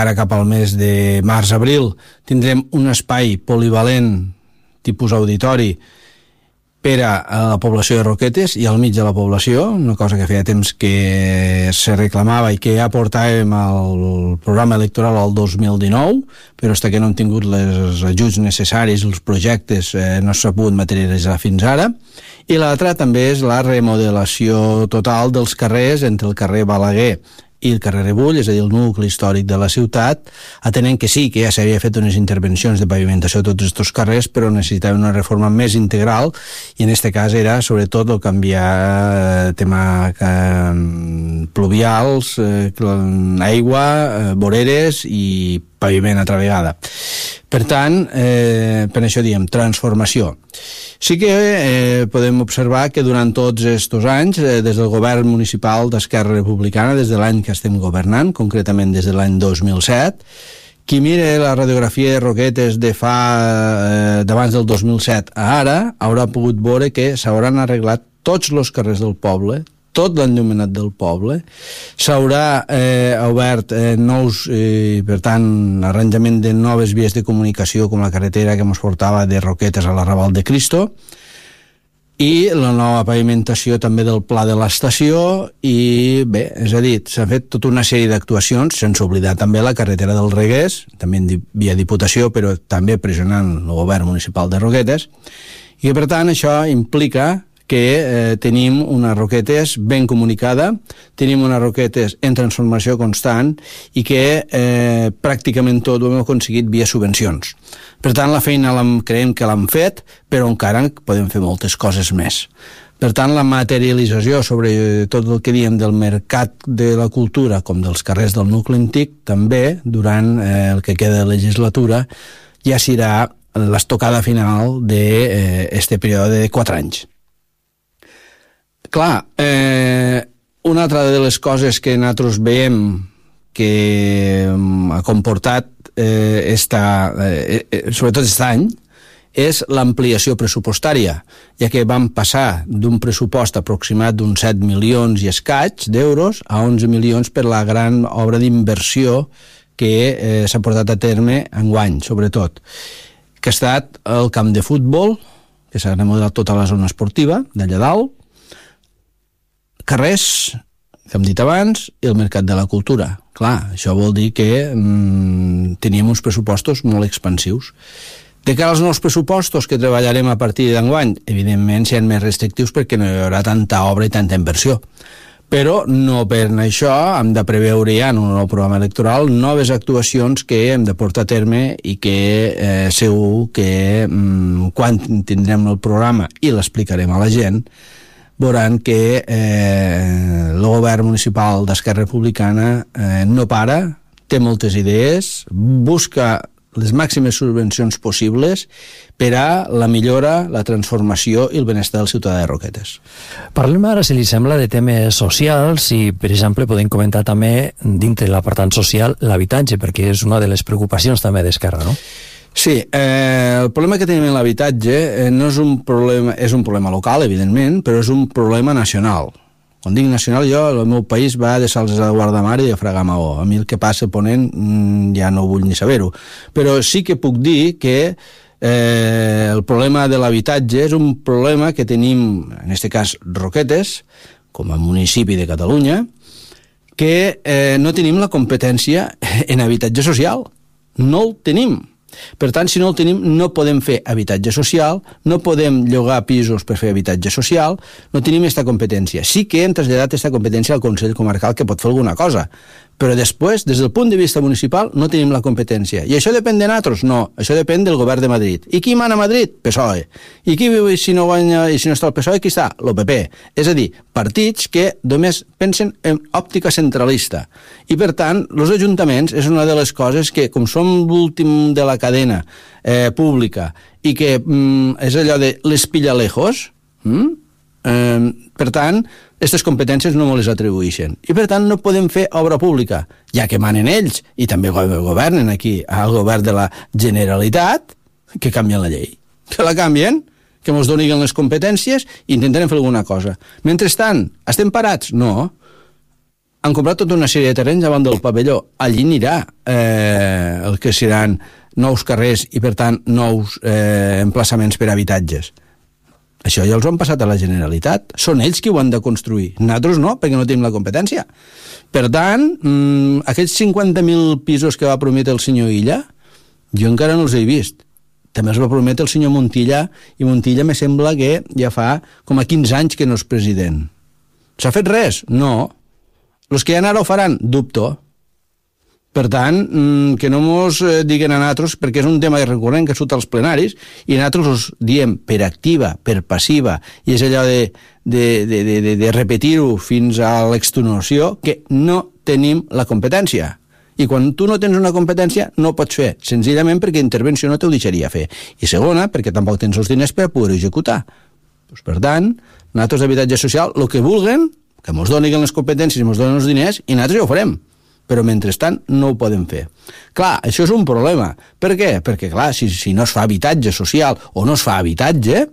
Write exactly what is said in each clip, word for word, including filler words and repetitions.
ara cap al mes de març-abril tindrem un espai polivalent tipus auditori per a la població de Roquetes i al mig de la població, una cosa que feia temps que se reclamava i que ja portàvem al programa electoral al dos mil dinou, però fins que no hem tingut els ajuts necessaris, els projectes, eh, no s'ha pogut materialitzar fins ara. I l'altra també és la remodelació total dels carrers entre el carrer Balaguer i el carrer Rebull, és a dir, el nucli històric de la ciutat, atenent que sí, que ja s'havia fet unes intervencions de pavimentació de tots aquests carrers, però necessitava una reforma més integral, i en aquest cas era sobretot el canviar tema eh, pluvials, eh, aigua, eh, voreres i paviment altra vegada. Per tant, eh, per això diem transformació. Sí que eh, podem observar que durant tots aquests anys, eh, des del govern municipal d'Esquerra Republicana, des de l'any que estem governant, concretament des de l'any dos mil set, qui mire la radiografia de Roquetes de fa eh, d'abans del dos mil set a ara, haurà pogut veure que s'hauran arreglat tots els carrers del poble, tot l'enllumenat del poble, s'haurà eh, obert eh, nous, eh, per tant, arranjament de noves vies de comunicació com la carretera que ens portava de Roquetes a l'Arrabal de Cristo, i la nova pavimentació també del pla de l'estació, i bé, és a dir, s'ha fet tota una sèrie d'actuacions, sense oblidar també la carretera del Reguers, també via Diputació, però també pressionant el govern municipal de Roquetes, i per tant això implica que eh, tenim una Roquetes ben comunicada, tenim una Roquetes en transformació constant i que eh, pràcticament tot ho hem aconseguit via subvencions. Per tant, la feina l'hem, creiem que l'hem fet, però encara podem fer moltes coses més. Per tant, la materialització sobre tot el que diem del mercat de la cultura com dels carrers del nucli antic, també, durant eh, el que queda de legislatura, ja serà l'estocada final d'aquest eh, període de quatre anys. Clar, eh, una altra de les coses que nosaltres veiem que ha comportat eh, esta, eh, sobretot aquest any, és l'ampliació pressupostària, ja que vam passar d'un pressupost aproximat d'uns set milions i escaig d'euros a onze milions per la gran obra d'inversió que eh, s'ha portat a terme enguany, sobretot, que ha estat el camp de futbol, que s'ha remodelat tota la zona esportiva d'allà dalt, carrers, que hem dit abans, i el mercat de la cultura. Clar, això vol dir que mm, teníem uns pressupostos molt expansius. De cara als nous pressupostos que treballarem a partir d'enguany, evidentment seran més restrictius perquè no hi haurà tanta obra i tanta inversió. Però no per això hem de preveure ja en un nou programa electoral noves actuacions que hem de portar a terme i que eh, segur que mm, quan tindrem el programa i l'explicarem a la gent, veuran que eh, el govern municipal d'Esquerra Republicana eh, no para, té moltes idees, busca les màximes subvencions possibles per a la millora, la transformació i el benestar del ciutadà de Roquetes. Parlem ara, si li sembla, de temes socials i, per exemple, podem comentar també, dintre de l'apartat social, l'habitatge, perquè és una de les preocupacions també d'Esquerra, no? Sí, eh, el problema que tenim en l'habitatge eh, no és un problema, és un problema local, evidentment, però és un problema nacional. Quan dic nacional, jo, el meu país va de Salses de Guardamar i de Fraga-Maó. A mi el que passa a Ponent mm, ja no vull ni saber-ho. Però sí que puc dir que eh, el problema de l'habitatge és un problema que tenim, en aquest cas, Roquetes, com a municipi de Catalunya, que eh, no tenim la competència en habitatge social. No el tenim. Per tant, si no el tenim, no podem fer habitatge social, no podem llogar pisos per fer habitatge social, no tenim aquesta competència. Sí que hem traslladat aquesta competència al Consell Comarcal, que pot fer alguna cosa, però després, des del punt de vista municipal, no tenim la competència. I això depèn de nosaltres? No, això depèn del govern de Madrid. I qui mana a Madrid? P S O E. I qui viu, si no guanya, i si no està el P S O E, qui està? L'O P P. És a dir, partits que només pensen en òptica centralista. I, per tant, els ajuntaments és una de les coses que, com som l'últim de la cadena eh, pública i que mm, és allò de l'espilla lejos, mm? eh, per tant, aquestes competències no me les atribueixen. I, per tant, no podem fer obra pública, ja que manen ells, i també governen aquí, al govern de la Generalitat, que canvien la llei. Que la canvien, que ens donin les competències i intentarem fer alguna cosa. Mentrestant, estem parats? No. han comprat tota una sèrie de terrenys davant del pavelló. Allí anirà eh, el que seran nous carrers i, per tant, nous eh, emplaçaments per a habitatges. Això ja els han passat a la Generalitat. Són ells qui ho han de construir. Nosaltres no, perquè no tenim la competència. Per tant, mmm, aquells cinquanta mil pisos que va prometre el senyor Illa, jo encara no els he vist. També els va prometre el senyor Montilla, i Montilla me sembla que ja fa com a quinze anys que no és president. S'ha fet res? No. Els que ara ho faran? Dubto. Per tant, que no mos diguen a nosaltres, perquè és un tema recurrent que surt als plenaris, i nosaltres us diem per activa, per passiva, i és allò de, de, de, de, de repetir-ho fins a l'extenuació, que no tenim la competència. I quan tu no tens una competència, no pots fer, senzillament perquè intervenció no t'ho deixaria fer. I segona, perquè tampoc tens els diners per poder executar. Pues, per tant, nosaltres d'habitatge social, el que vulguen, que ens donin les competències i ens donen els diners, i nosaltres ja ho farem. Però mentrestant no ho podem fer. Clar, això és un problema. Per què? Perquè, clar, si, si no es fa habitatge social o no es fa habitatge,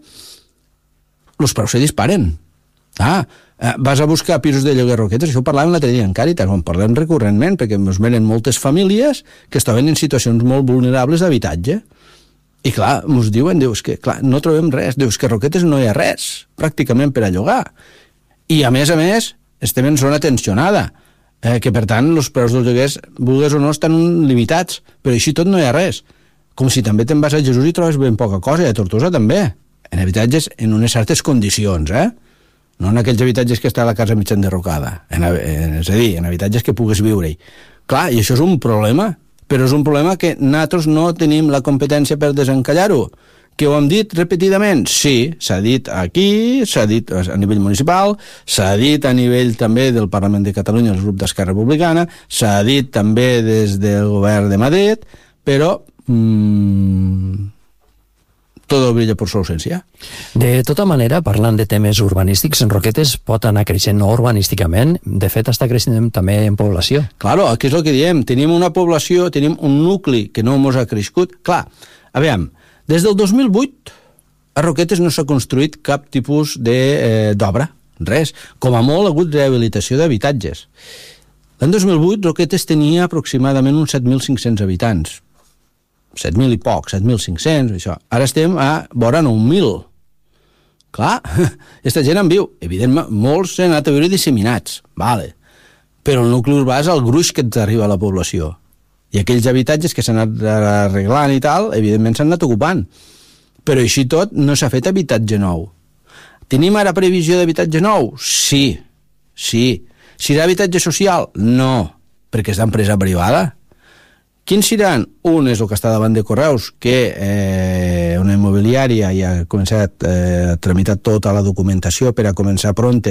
els preus se disparen. Ah, vas a buscar pisos de lloguer Roquetes, això ho parlàvem l'altre dia en Càritas, on parlem recurrentment, perquè ens venen moltes famílies que estaven en situacions molt vulnerables d'habitatge. I clar, ens diuen, dius que clar, no trobem res, dius que Roquetes no hi ha res, pràcticament per a llogar. I a més a més, estem en zona tensionada, eh, que per tant els preus dels lloguers, vulgues o no, estan limitats, però així tot no hi ha res. Com si també te'n vas a Jesús i trobes ben poca cosa, i a Tortosa també, en habitatges en unes certes condicions, eh? No en aquells habitatges que està a la casa mig enderrocada, en, en, és a dir, en habitatges que pugues viure-hi. Clar, i això és un problema, però és un problema que nosaltres no tenim la competència per desencallar-ho. Que ho hem dit repetidament? Sí, s'ha dit aquí, s'ha dit a nivell municipal, s'ha dit a nivell també del Parlament de Catalunya, el grup d'Esquerra Republicana, s'ha dit també des del govern de Madrid, però mmm, tot brilla per su ausència. De tota manera, parlant de temes urbanístics, en Roquetes pot anar creixent no urbanísticament, de fet està creixent també en població. Claro, aquí és el que diem, tenim una població, tenim un nucli que no mos ha crescut. Clar, a veure, des del dos mil vuit a Roquetes no s'ha construït cap tipus d'obra, eh, res. Com a molt ha hagut rehabilitació d'habitatges. L'any dos mil vuit Roquetes tenia aproximadament uns set mil cinc-cents habitants. set mil i poc, set mil cinc-cents, això. Ara estem a vora nou mil. Clar, aquesta gent en viu. Evidentment, molts s'han anat a viure disseminats, vale. Però el nucli urbà és el gruix que ens arriba a la població. I aquells habitatges que s'han anat arreglant i tal, evidentment s'han anat ocupant. Però així tot no s'ha fet habitatge nou. Tenim ara previsió d'habitatge nou? Sí, sí. Serà habitatge social? No, perquè és d'empresa privada. Quins seran? Un és el que està davant de Correus, que eh, una immobiliària ja ha començat eh, a tramitar tota la documentació per a començar pronte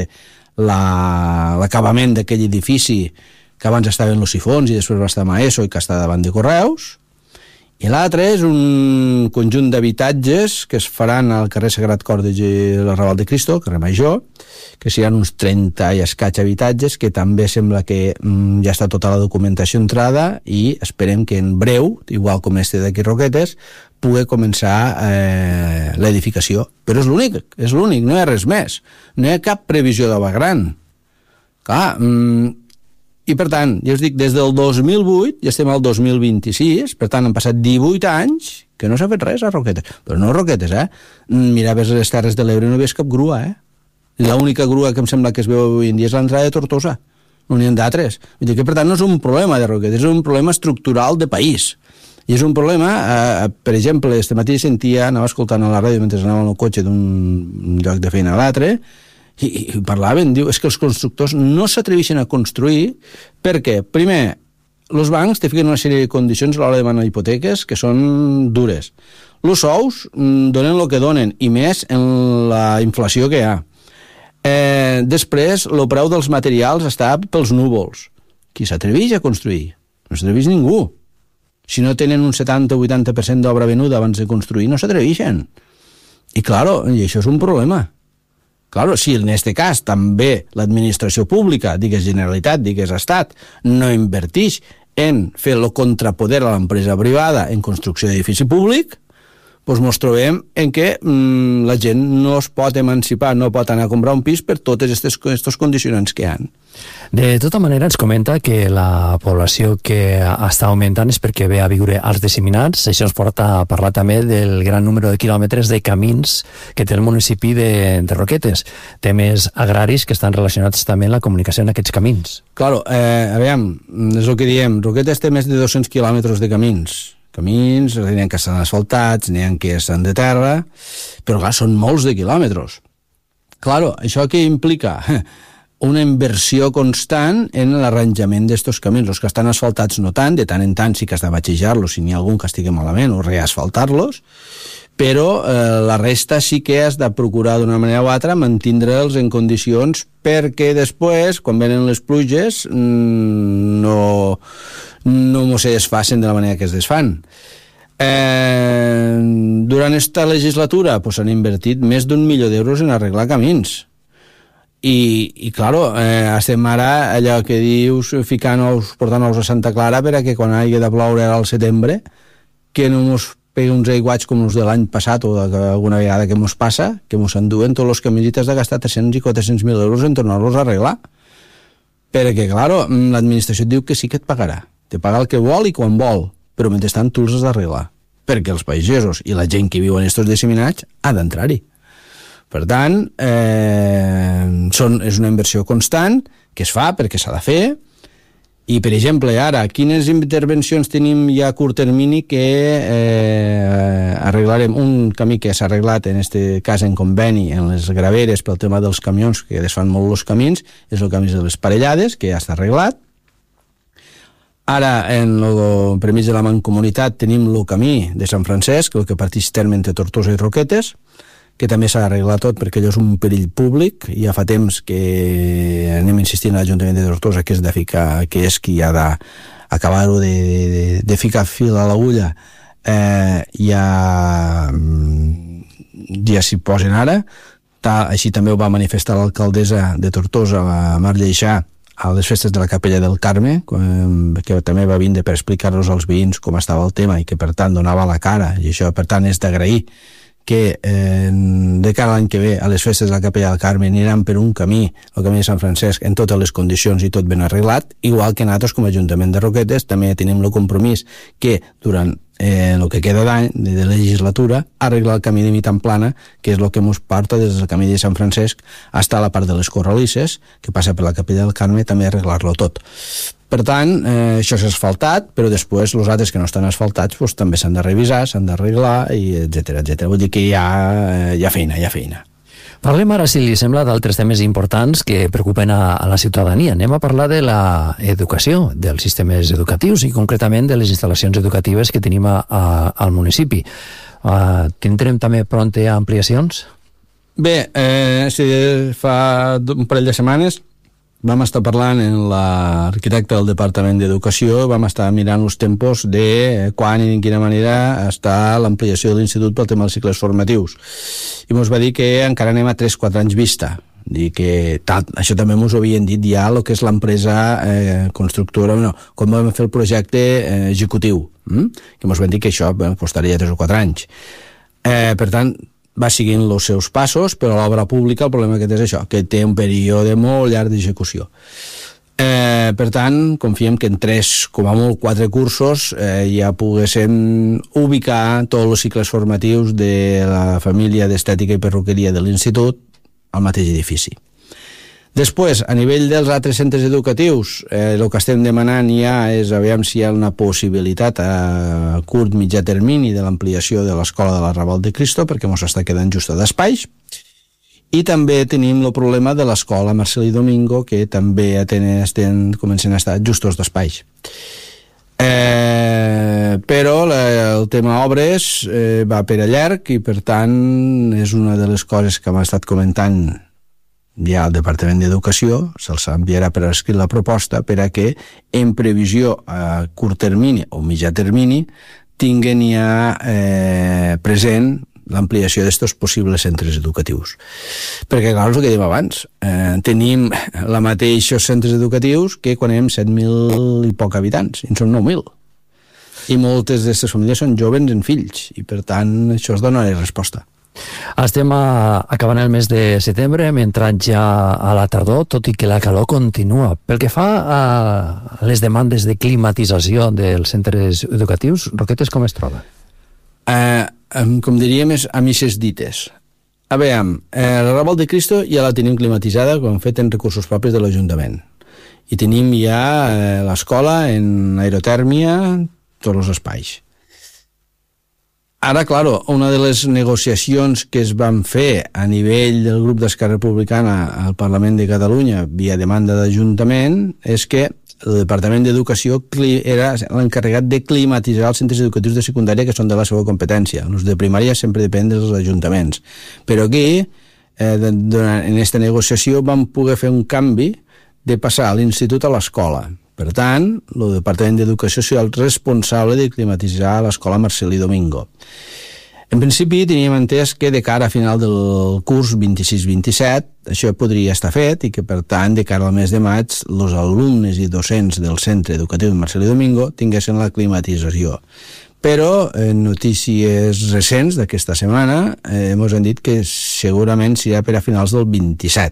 l'acabament d'aquell edifici que abans estava en los sifons i després va estar a Maeso i que està davant de Correus. I l'altre és un conjunt d'habitatges que es faran al carrer Sagrat Cor de l'Arrabal de Cristo, al carrer Major, que seran uns trenta i escaig habitatges, que també sembla que mm, ja està tota la documentació entrada i esperem que en breu, igual com este d'aquí Roquetes, pugui començar eh, l'edificació. Però és l'únic, és l'únic, no hi ha res més. No hi ha cap previsió d'obra gran. Clar, mm, i per tant, ja us dic, des del dos mil vuit ja estem al dos mil vint-i-sis, per tant han passat divuit anys que no s'ha fet res a Roquetes. Però no Roquetes, eh? Miraves les Terres de l'Ebre i no veies cap grua, eh? L'única grua que em sembla que es veu avui en dia és l'entrada de Tortosa. No n'hi ha d'altres. Vull dir que, per tant, no és un problema de Roquetes, és un problema estructural de país. I és un problema, eh, per exemple, este matí sentia, anava escoltant a la ràdio mentre anava en el cotxe d'un lloc de feina a l'altre, i, i parlaven, diu, és que els constructors no s'atreveixen a construir perquè, primer, els bancs te fiquen una sèrie de condicions a l'hora de demanar hipoteques que són dures. Els sous donen el que donen, i més en la inflació que hi ha. Eh, després, el preu dels materials està pels núvols. Qui s'atreveix a construir? No s'atreveix ningú. Si no tenen un setanta o vuitanta per cent d'obra venuda abans de construir, no s'atreveixen. I, claro, i això és un problema. Claro, si en aquest cas també l'administració pública, digues Generalitat, digues Estat, no invertix en fer el contrapoder a l'empresa privada en construcció d'edifici públic, doncs ens trobem en què mmm, la gent no es pot emancipar, no pot anar a comprar un pis per totes aquests condicionants que hi ha. De tota manera, ens comenta que la població que està augmentant és perquè ve a viure als disseminats. Això ens porta a parlar també del gran número de quilòmetres de camins que té el municipi de, de Roquetes, temes agraris que estan relacionats també amb la comunicació en aquests camins. Claro, eh, aviam, és el que diem, Roquetes té més de dos-cents quilòmetres de camins. Camins, n'hi ha que estan asfaltats, n'hi ha que estan de terra, però clar, són molts de quilòmetres. Claro, això què implica? Una inversió constant en l'arranjament d'estos camins. Els que estan asfaltats no tant, de tant en tant sí que has de batxejar-los si n'hi ha algun que estigui malament o reasfaltar-los, però eh, la resta sí que has de procurar d'una manera o altra mantindre'ls en condicions perquè després, quan venen les pluges, no, no mos se desfacen de la manera que es desfan. Eh, durant esta legislatura pues, han invertit més d'un milió d'euros en arreglar camins. I, i claro, eh, estem ara allò que dius ficant ous, portant ous a Santa Clara per a que quan hagi de ploure al setembre que no mos pegui uns aiguats com els de l'any passat o de, alguna vegada que mos passa, que mos enduen tots els camins i t'has de gastar tres-cents i quatre-cents mil euros en tornar-los a arreglar, perquè claro, l'administració et diu que sí que et pagarà, te paga el que vol i quan vol, però mentrestant tu els has d'arreglar, perquè els pagesos i la gent que viu en estos disseminats ha d'entrar-hi. Per tant, eh, són, és una inversió constant que es fa perquè s'ha de fer. I, per exemple, ara, quines intervencions tenim ja a curt termini que eh, arreglarem? Un camí que s'ha arreglat, en este cas en conveni, en les graveres pel tema dels camions, que desfan molt els camins, és el camí de les Parellades, que ja està arreglat. Ara, en el permís de la Mancomunitat, tenim el camí de Sant Francesc, el que parteix terme entre Tortosa i Roquetes, que també s'ha d'arreglar tot perquè allò és un perill públic i ja fa temps que anem insistint a l'Ajuntament de Tortosa que és de ficar, que és qui ha d'acabar-ho de, de, de ficar fil a l'agulla, eh, ja ja s'hi posen ara. Ta, així també ho va manifestar l'alcaldessa de Tortosa, la Mar Lleixà, a les festes de la Capella del Carme, que també va vindre per explicar-nos als veïns com estava el tema i que per tant donava la cara, i això per tant és d'agrair que eh, de cara a l'any que ve a les festes de la Capella del Carme aniran per un camí, el camí de Sant Francesc, en totes les condicions i tot ben arreglat, igual que nosaltres com a Ajuntament de Roquetes també tenim el compromís que durant eh, el que queda d'any de, de legislatura arreglar el camí de Mitamplana, que és el que ens porta des del camí de Sant Francesc fins a la part de les Corralisses, que passa per la Capella del Carme, també arreglar-lo tot. Per tant, eh, això s'ha asfaltat, però després els altres que no estan asfaltats pues, també s'han de revisar, s'han d'arreglar, i etcètera, etcètera. Vull dir que hi ha, hi ha feina, hi ha feina. Parlem ara, si li sembla, d'altres temes importants que preocupen a, a la ciutadania. Anem a parlar de l'educació, dels sistemes educatius i concretament de les instal·lacions educatives que tenim a, a, al municipi. Uh, tindrem també pronte ampliacions? Bé, eh, si fa un parell de setmanes vam estar parlant amb l'arquitecte del Departament d'Educació, vam estar mirant els tempos de quan i de quina manera està l'ampliació de l'institut pel tema dels cicles formatius. I ens va dir que encara anem a tres o quatre anys vista. Dir que tal, això també ens ho havien dit ja el que és l'empresa eh, constructora, no, com vam fer el projecte eh, executiu, hm? que ens van dir que això bueno, costaria tres o quatre anys. Eh, per tant, va seguint els seus passos, però l'obra pública el problema que té és això, que té un període molt llarg d'execució. Eh, per tant, confiem que en tres, com a molt, quatre cursos eh, ja poguéssim ubicar tots els cicles formatius de la família d'estètica i perruqueria de l'institut al mateix edifici. Després, a nivell dels altres centres educatius, eh, el que estem demanant ja és aviam si hi ha una possibilitat a curt mitjà termini de l'ampliació de l'escola de la Raval de Cristo, perquè ens està quedant justa d'espais. I també tenim el problema de l'escola Marcelí Domingo, que també tenen, estem, comencen a estar justos d'espais. Eh, però la, el tema obres eh, va per a llarg i per tant és una de les coses que hem estat comentant ja al Departament d'Educació, se'ls enviarà per escrit la proposta per a que en previsió a curt termini o mitjà termini tinguen ja eh, present l'ampliació d'estos possibles centres educatius. Perquè, clar, és el que dèiem abans, eh, tenim la mateixa centres educatius que quan hem set mil i poc habitants, i en són nou mil. I moltes d'aquestes famílies són joves en fills, i per tant això es dona resposta. Estem a, acabant el mes de setembre, hem entrat ja a la tardor, tot i que la calor continua. Pel que fa a les demandes de climatització dels centres educatius, Roquetes com es troba? Eh, com diríem, és a misses dites. A veure, eh, la Raval de Cristo ja la tenim climatitzada, com hem fet en recursos propis de l'Ajuntament. I tenim ja eh, l'escola en aerotèrmia, tots els espais. Ara, claro, una de les negociacions que es van fer a nivell del grup d'Esquerra Republicana al Parlament de Catalunya via demanda d'Ajuntament és que el Departament d'Educació era l'encarregat de climatitzar els centres educatius de secundària que són de la seva competència. Els de primària sempre depenen dels ajuntaments. Però aquí, eh, en aquesta negociació, vam poder fer un canvi de passar l'institut a l'escola. Per tant, el Departament d'Educació serà el responsable de climatitzar l'escola Marcelí Domingo. En principi, teníem entès que de cara a final del curs vint-i-sis vint-i-set això podria estar fet i que, per tant, de cara al mes de maig, els alumnes i docents del centre educatiu de Marcelí Domingo tinguessin la climatització. Però, en notícies recents d'aquesta setmana, eh, ens han dit que segurament serà per a finals del vint-i-set.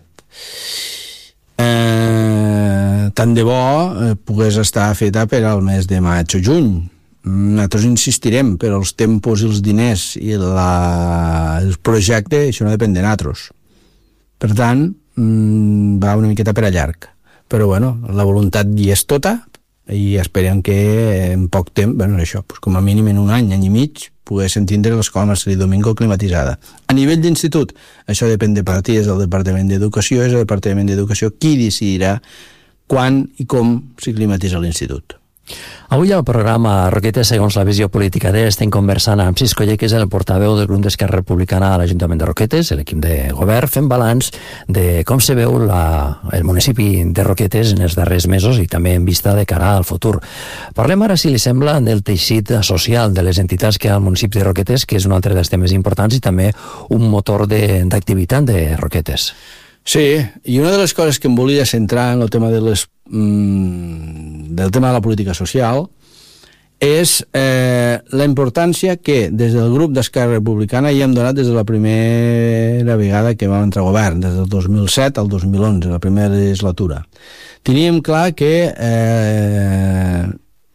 Eh, tant de bo eh, pogués estar feta per al mes de maig o juny. Nosaltres insistirem, però els tempos i els diners i la, el projecte, això no depèn de nosaltres. Per tant, mm, va una miqueta per a llarg. Però bueno, la voluntat hi és tota i esperem que en poc temps, bueno, això, pues com a mínim en un any, any i mig, poguessin tindre l'escola Marcelí Domingo climatitzada. A nivell d'institut, això depèn de partides del Departament d'Educació, és el Departament d'Educació qui decidirà quan i com s'hi climatitza l'institut. Avui al programa Roquetes, segons la visió política d'ell, estem conversant amb Cisco Lle, que és el portaveu del grup d'Esquerra Republicana a l'Ajuntament de Roquetes, l'equip de govern, fent balanç de com se veu la, el municipi de Roquetes en els darrers mesos i també en vista de cara al futur. Parlem ara, si li sembla, del teixit social de les entitats que hi ha al municipi de Roquetes, que és un altre dels temes importants i també un motor d'activitat de, de Roquetes. Sí, i una de les coses que em volia centrar en el tema de les, mm, del tema de la política social és eh, la importància que des del grup d'Esquerra Republicana hi hem donat des de la primera vegada que vam entrar a govern, des del dos mil set al dos mil onze, la primera legislatura. Teníem clar que eh,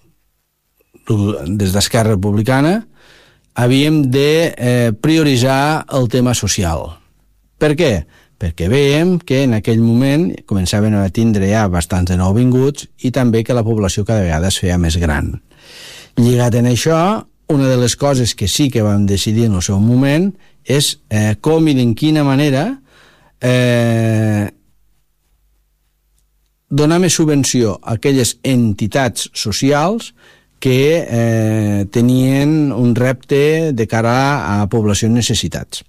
des d'Esquerra Republicana havíem de eh, prioritzar el tema social. Per què? Perquè veiem que en aquell moment començaven a tindre ja bastants de nouvinguts i també que la població cada vegada es feia més gran. Lligat en això, una de les coses que sí que vam decidir en el seu moment és eh, com i en quina manera eh, donar més subvenció a aquelles entitats socials que eh, tenien un repte de cara a poblacions necessitats.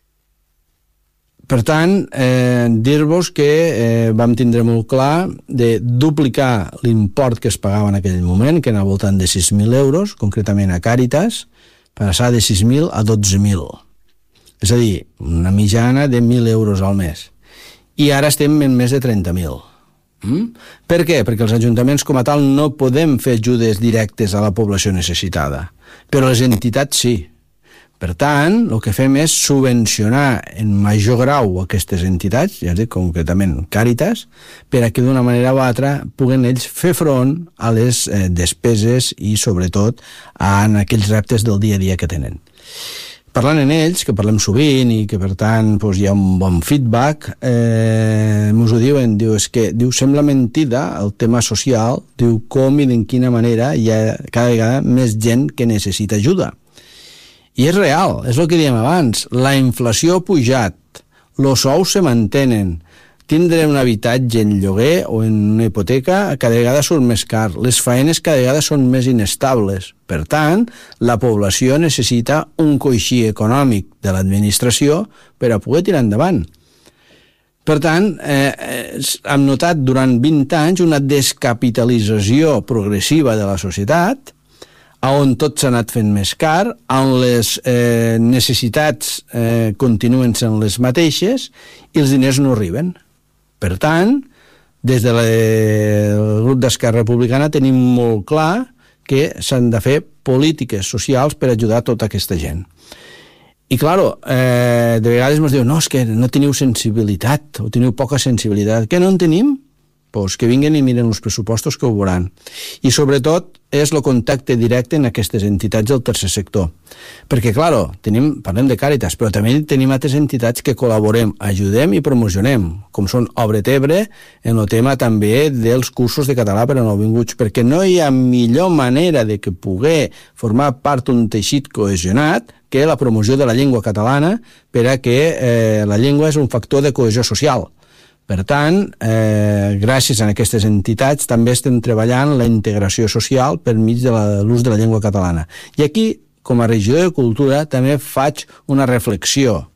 Per tant, eh, dir-vos que eh, vam tindre molt clar de duplicar l'import que es pagava en aquell moment, que era al voltant de sis mil euros, concretament a Càritas, passar de sis mil a dotze mil. És a dir, una mitjana de mil euros al mes. I ara estem en més de trenta mil. Mm? Per què? Perquè els ajuntaments com a tal no podem fer ajudes directes a la població necessitada, però les entitats sí. Per tant, el que fem és subvencionar en major grau aquestes entitats, ja dic, concretament Càritas, per a que d'una manera o altra puguen ells fer front a les eh, despeses i, sobretot, en aquells reptes del dia a dia que tenen. Parlant en ells, que parlem sovint i que, per tant, doncs, hi ha un bon feedback, eh, ens ho diuen, diu, és que, diu, sembla mentida el tema social, diu, com i de quina manera hi ha cada vegada més gent que necessita ajuda. I és real, és el que dèiem abans, la inflació ha pujat, els sous se mantenen, tindre un habitatge en lloguer o en una hipoteca cada vegada surt més car, les faenes cada vegada són més inestables. Per tant, la població necessita un coixí econòmic de l'administració per a poder tirar endavant. Per tant, eh, hem notat durant vint anys una descapitalització progressiva de la societat, on tot s'ha anat fent més car, on les eh, necessitats eh, continuen sent les mateixes i els diners no arriben. Per tant, des del grup d'Esquerra Republicana tenim molt clar que s'han de fer polítiques socials per ajudar tota aquesta gent. I, claro, eh, de vegades ens diuen, no, és que no teniu sensibilitat, o teniu poca sensibilitat. Què no en tenim? Pues que vinguen i miren els pressupostos que ho veuran. I, sobretot, és el contacte directe en aquestes entitats del tercer sector. Perquè, claro, tenim, parlem de Càritas, però també tenim altres entitats que col·laborem, ajudem i promocionem, com són Obret Ebre, en el tema també dels cursos de català per a nouvinguts, perquè no hi ha millor manera de que poder formar part d'un teixit cohesionat que la promoció de la llengua catalana, per a que eh, la llengua és un factor de cohesió social. Per tant, eh, gràcies a aquestes entitats també estem treballant la integració social per mig de l'ús de la llengua catalana. I aquí, com a regidor de Cultura, també faig una reflexió.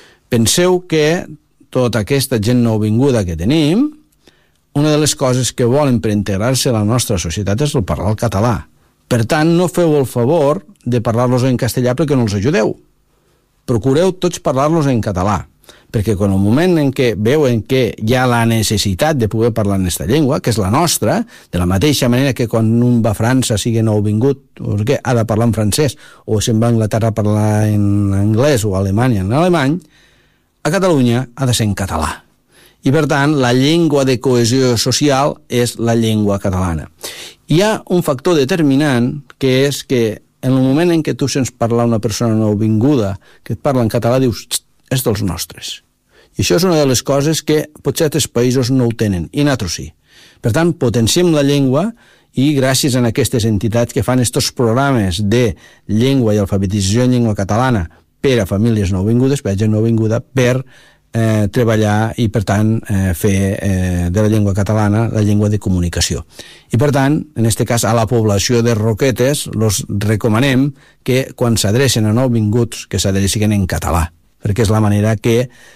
Penseu que tota aquesta gent nouvinguda que tenim, una de les coses que volen per integrar-se a la nostra societat és el parlar el català. Per tant, no feu el favor de parlar-los en castellà perquè no els ajudeu. Procureu tots parlar-los en català, perquè quan el moment en què veuen que hi ha la necessitat de poder parlar en aquesta llengua, que és la nostra, de la mateixa manera que quan un va a França, sigui nouvingut, o què, ha de parlar en francès, o se'n va a Anglaterra a parlar en anglès o a Alemanya en alemany, a Catalunya ha de ser en català. I, per tant, la llengua de cohesió social és la llengua catalana. Hi ha un factor determinant, que és que en el moment en què tu sents parlar una persona nouvinguda que et parla en català, dius, és dels nostres. I això és una de les coses que potser altres països no ho tenen, i nosaltres sí. Per tant, potenciem la llengua i gràcies a aquestes entitats que fan aquests programes de llengua i alfabetització en llengua catalana per a famílies nouvingudes, per a gent nouvinguda, per eh, treballar i, per tant, eh, fer eh, de la llengua catalana la llengua de comunicació. I, per tant, en aquest cas, a la població de Roquetes, els recomanem que, quan s'adrecen a nouvinguts, que s'adrecin en català, perquè és la manera que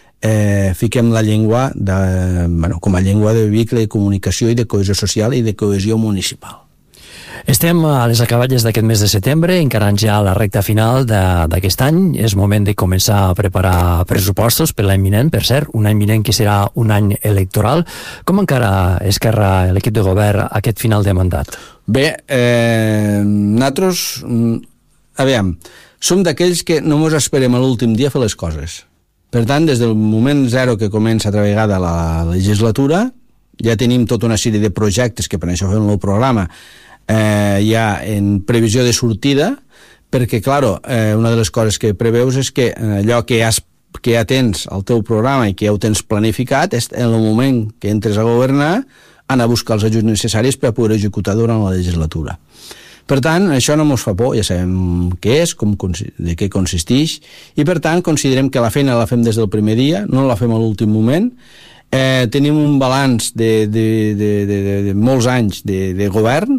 eh, fiquem la llengua de, bueno, com a llengua de vehicle de comunicació i de cohesió social i de cohesió municipal. Estem a les acaballes d'aquest mes de setembre, encarant ja la recta final d'aquest any. És moment de començar a preparar pressupostos per l'any vinent, per cert, un any vinent que serà un any electoral. Com encara Esquerra, l'equip de govern, aquest final de mandat? Bé, eh, nosaltres, aviam, som d'aquells que no ens esperem a l'últim dia a fer les coses. Per tant, des del moment zero que comença a treballar de la legislatura, ja tenim tota una sèrie de projectes que per això fem el programa eh, ja en previsió de sortida, perquè, clar, eh, una de les coses que preveus és que allò que has, que ja tens al teu programa i que ja ho tens planificat, és en el moment que entres a governar, anar a buscar els ajuts necessaris per a poder executar durant la legislatura. Per tant, això no ens fa por, ja sabem què és, com, de què consisteix, i per tant considerem que la feina la fem des del primer dia, no la fem a l'últim moment. Eh, tenim un balanç de, de, de, de, de, de molts anys de, de govern.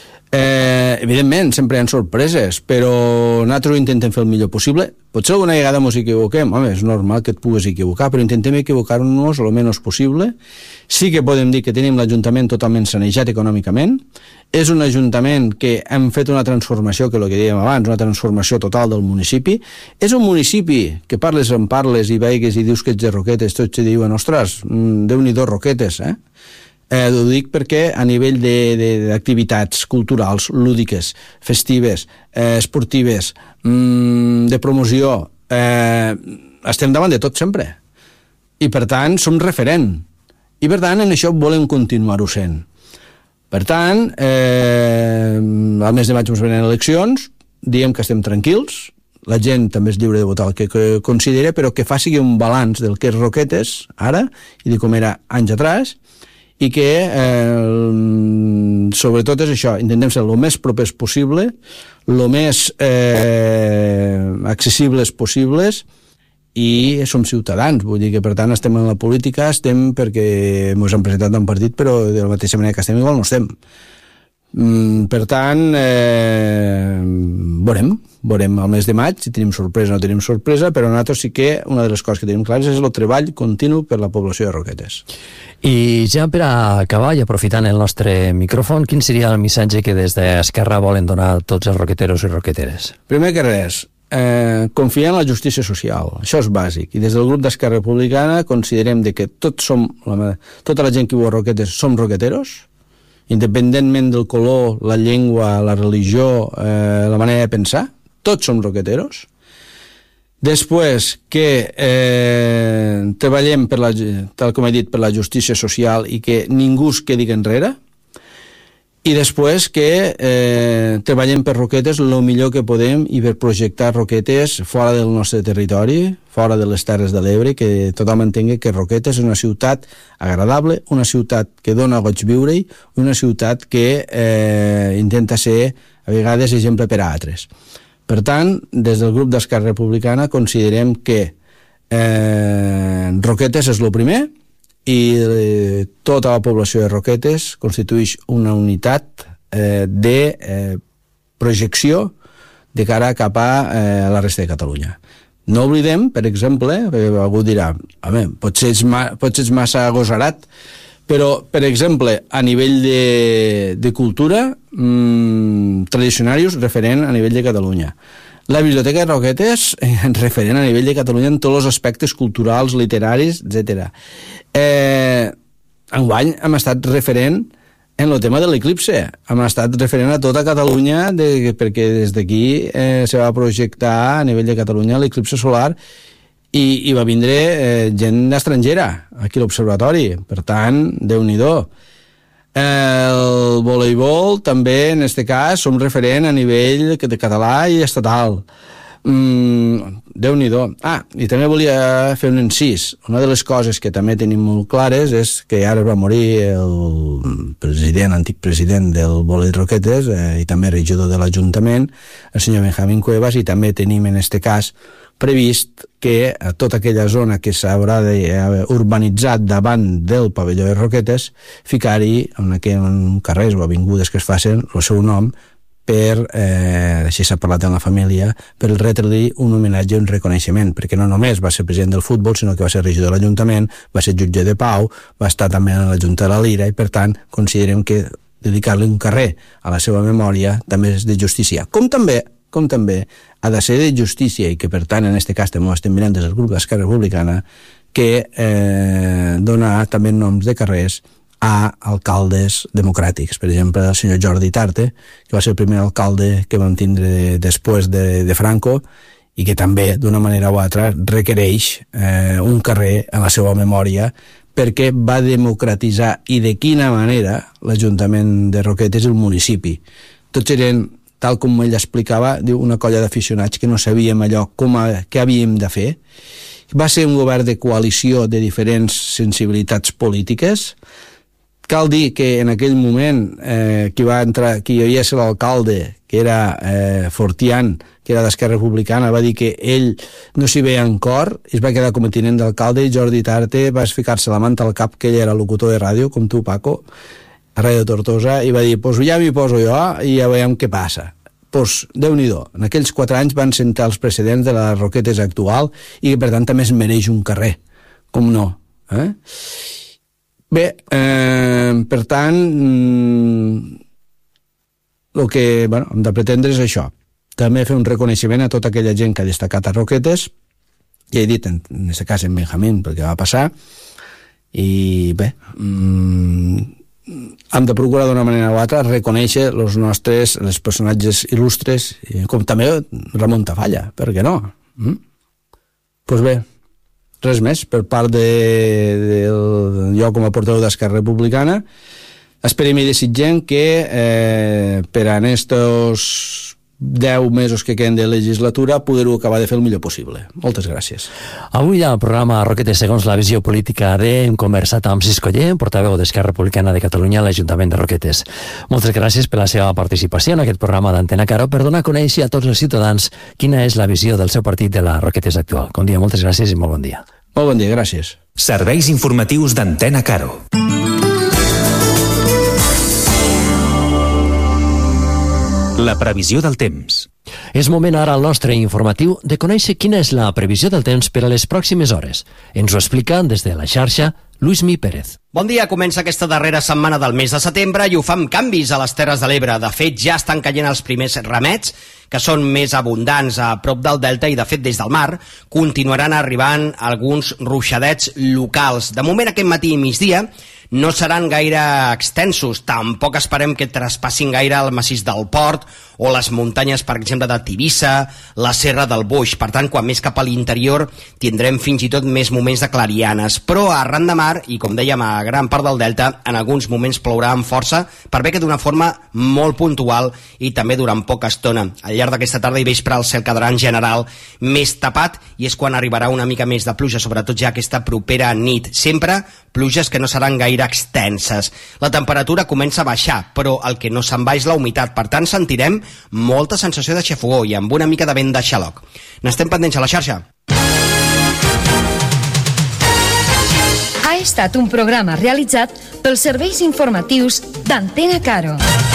Eh, evidentment, sempre hi ha sorpreses, però nosaltres ho intentem fer el millor possible. Potser alguna vegada ens equivoquem, home, és normal que et pugues equivocar, però intentem equivocar-nos el menys possible. Sí que podem dir que tenim l'Ajuntament totalment sanejat econòmicament. És un ajuntament que hem fet una transformació, que el que dèiem abans, una transformació total del municipi. És un municipi que parles en parles i veigues i dius que ets de Roquetes, tots et diuen, ostres, Déu-n'hi-do Roquetes, eh? Eh, ho dic perquè a nivell d'activitats culturals, lúdiques, festives, eh, esportives, mmm, de promoció, eh, estem davant de tot sempre. I per tant som referent. I per tant en això volem continuar-ho sent. Per tant, eh, al mes de maig ens venen eleccions, diem que estem tranquils, la gent també és lliure de votar el que, que considera, però que faci un balanç del que és Roquetes ara i de com era anys atrás, i que eh, sobretot és això, intentem ser el més propers possible, el més eh, accessibles possibles, i som ciutadans, vull dir que per tant estem en la política, estem perquè ens han presentat un partit, però de la mateixa manera que estem igual no estem. Mm, per tant, eh, veurem, veurem el mes de maig, si tenim sorpresa o no tenim sorpresa, però nosaltres sí que una de les coses que tenim clares és el treball continu per la població de Roquetes. I ja per a acabar i aprofitant el nostre micròfon, quin seria el missatge que des d'Esquerra volen donar a tots els roqueteros i roqueteres? Primer que res, eh, confiar en la justícia social, això és bàsic, i des del grup d'Esquerra Republicana considerem de que tots som, la, tota la gent que viu a Roquetes som roqueteros, independentment del color, la llengua, la religió, eh, la manera de pensar, tots som roqueteros. Després que eh, treballem, per la, tal com he dit, per la justícia social i que ningú es quedi enrere. I després que eh, treballem per Roquetes el millor que podem i per projectar Roquetes fora del nostre territori, fora de les Terres de l'Ebre, que tothom entengui que Roquetes és una ciutat agradable, una ciutat que dona goig viure-hi, una ciutat que eh, intenta ser a vegades exemple per a altres. Per tant, des del grup d'Esquerra Republicana considerem que eh, Roquetes és el primer, i eh, tota la població de Roquetes constitueix una unitat eh, de eh, projecció de cara cap a eh, la resta de Catalunya. No oblidem, per exemple, perquè algú dirà, home, potser ets, ma, potser ets massa agosarat, però, per exemple, a nivell de, de cultura, mmm, tradicionarius referent a nivell de Catalunya. La Biblioteca de Roquetes, eh, referent a nivell de Catalunya en tots els aspectes culturals, literaris, etcètera. Eh, enguany hem estat referent en el tema de l'eclipse. Hem estat referent a tota Catalunya de, perquè des d'aquí eh, se va projectar a nivell de Catalunya l'eclipse solar i, i va vindre eh, gent estrangera aquí a l'observatori. Per tant, Déu-n'hi-do. El voleibol també, en aquest cas, som referent a nivell de català i estatal. Mm, Déu-n'hi-do. Ah, i també volia fer un incís. Una de les coses que també tenim molt clares és que ara va morir el president, antic president del Voleibol Roquetes eh, i també regidor de l'Ajuntament, el senyor Benjamín Cuevas, i també tenim en aquest cas previst que a tota aquella zona que s'haurà urbanitzat davant del pavelló de Roquetes ficar-hi en, en carrers o avingudes que es facin el seu nom per, eh, així s'ha parlat en la família, per retre-li un homenatge i un reconeixement, perquè no només va ser president del futbol, sinó que va ser regidor de l'Ajuntament, va ser jutge de pau, va estar també a la Junta de la Lira, i per tant considerem que dedicar-li un carrer a la seva memòria també és de justícia. Com també com també ha de ser de justícia i que, per tant, en aquest cas també ho estem mirant des del grup d'Esquerra Republicana, que eh, dona també noms de carrers a alcaldes democràtics. Per exemple, el senyor Jordi Tarte, que va ser el primer alcalde que vam tindre després de, de Franco i que també, d'una manera o altra, requereix eh, un carrer a la seva memòria perquè va democratitzar i de quina manera l'Ajuntament de Roquetes i el municipi. Tots eren, tal com ell explicava, diu, una colla d'aficionats que no sabíem allò com a, què havíem de fer. Va ser un govern de coalició de diferents sensibilitats polítiques. Cal dir que en aquell moment eh, qui va entrar, qui hi havia ser l'alcalde, que era eh, Fortián, que era d'Esquerra Republicana, va dir que ell no s'hi veia en cor i es va quedar com a tinent d'alcalde, i Jordi Tarte va ficar-se la manta al cap, que ell era locutor de ràdio, com tu, Paco, a Ràdio Tortosa, i va dir, pues ja m'hi poso jo i ja veiem què passa. Pues, Déu-n'hi-do, en aquells quatre anys van sentar els precedents de les Roquetes actual i que per tant també es mereix un carrer, com no. Eh? Bé, eh, per tant, el que bueno, hem de pretendre és això, també fer un reconeixement a tota aquella gent que ha destacat a Roquetes, ja he dit, en, en aquest cas en Benjamín, perquè va passar, i bé, mmm, hem de procurar d'una manera o altra reconèixer els nostres, els personatges il·lustres, com també Ramon Tafalla, per què no? Mm? Pues bé, res més per part de, de, de jo com a portaveu d'Esquerra Republicana. Esperem i desitgem que eh, per a estos deu mesos que queden de legislatura poder-ho acabar de fer el millor possible. Moltes gràcies. Avui al programa Roquetes segons la visió política hem conversat amb Cisco Ller, portaveu d'Esquerra Republicana de Catalunya a l'Ajuntament de Roquetes. Moltes gràcies per la seva participació en aquest programa d'Antena Caro per donar a conèixer a tots els ciutadans quina és la visió del seu partit de la Roquetes actual. Com dia, moltes gràcies i molt bon dia. Molt bon dia, gràcies. Serveis informatius d'Antena Caro. La previsió del temps. És moment ara al nostre informatiu de conèixer quina és la previsió del temps per a les pròximes hores. Ens ho explica des de la xarxa Luismi Pérez. Bon dia, comença aquesta darrera setmana del mes de setembre i ho fa amb canvis a les Terres de l'Ebre. De fet, ja estan caient els primers ramets, que són més abundants a prop del delta i, de fet, des del mar, continuaran arribant alguns ruixadets locals. De moment, aquest matí i migdia, no seran gaire extensos. Tampoc esperem que traspassin gaire el massís del Port o les muntanyes, per exemple, de Tivissa, la Serra del Boix. Per tant, quan més cap a l'interior tindrem fins i tot més moments de clarianes. Però arran de mar, i com dèiem, a gran part del delta, en alguns moments plourà amb força, per bé que d'una forma molt puntual i també durant poca estona. Al llarg d'aquesta tarda i vespre el cel quedarà en general més tapat i és quan arribarà una mica més de pluja, sobretot ja aquesta propera nit. Sempre pluges que no seran gaire extenses. La temperatura comença a baixar, però el que no se'n va és la humitat. Per tant, sentirem molta sensació de xafogó i amb una mica de vent de xaloc. N'estem pendents a la xarxa. Ha estat un programa realitzat pels serveis informatius d'Antena Caro.